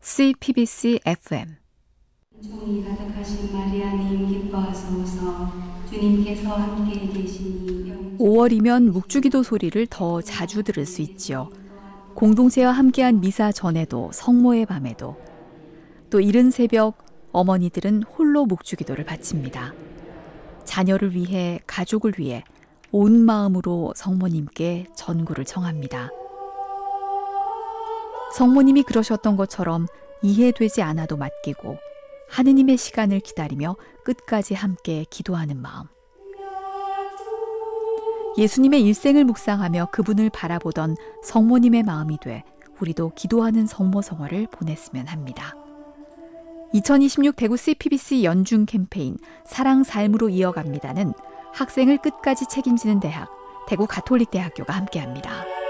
CPBC FM 종이 가득하신 마리아님 기뻐하소서. 주님께서 함께 계시니 5월이면 묵주기도 소리를 더 자주 들을 수 있지요. 공동체와 함께한 미사 전에도 성모의 밤에도 또 이른 새벽 어머니들은 홀로 묵주기도를 바칩니다. 자녀를 위해 가족을 위해 온 마음으로 성모님께 전구를 청합니다. 성모님이 그러셨던 것처럼 이해되지 않아도 맡기고 하느님의 시간을 기다리며 끝까지 함께 기도하는 마음. 예수님의 일생을 묵상하며 그분을 바라보던 성모님의 마음이 돼 우리도 기도하는 성모성화를 보냈으면 합니다. 2026 대구 CPBC 연중 캠페인 사랑 삶으로 이어갑니다는 학생을 끝까지 책임지는 대학 대구 가톨릭대학교가 함께합니다.